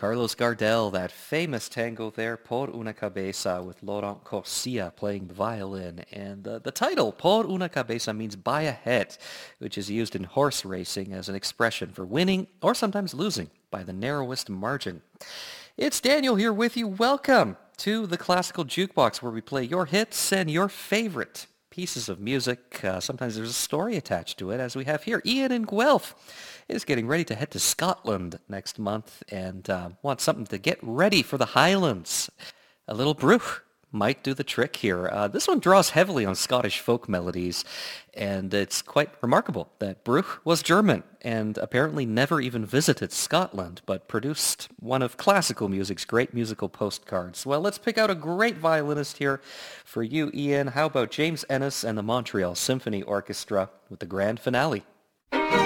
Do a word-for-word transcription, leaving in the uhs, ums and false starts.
Carlos Gardel, that famous tango there, Por una cabeza, with Laurent Corsia playing the violin. And uh, the title, Por una cabeza, means by a head, which is used in horse racing as an expression for winning or sometimes losing by the narrowest margin. It's Daniel here with you. Welcome to the Classical Jukebox, where we play your hits and your favorite pieces of music. Uh, sometimes there's a story attached to it, as we have here. Ian in Guelph is getting ready to head to Scotland next month and uh, wants something to get ready for the Highlands. A little Bruch might do the trick here. Uh, this one draws heavily on Scottish folk melodies, and it's quite remarkable that Bruch was German and apparently never even visited Scotland, but produced one of classical music's great musical postcards. Well, let's pick out a great violinist here for you, Ian. How about James Ennis and the Montreal Symphony Orchestra with the grand finale?